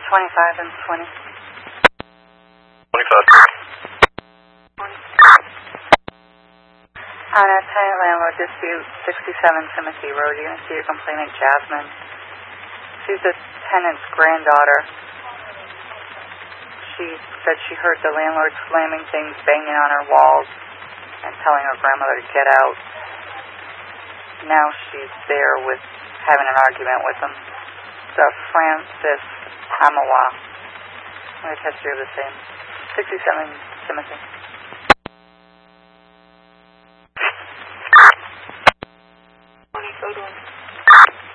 25 and 20. 25. On a tenant landlord dispute, 67 Timothy Road, you're going to see your complainant, Jasmine. She's the tenant's granddaughter. She said she heard the landlord slamming things, banging on her walls, and telling her grandmother to get out. Now she's there with having an argument with him. The Francis Amawa. What a history of the same. 67 Timothy.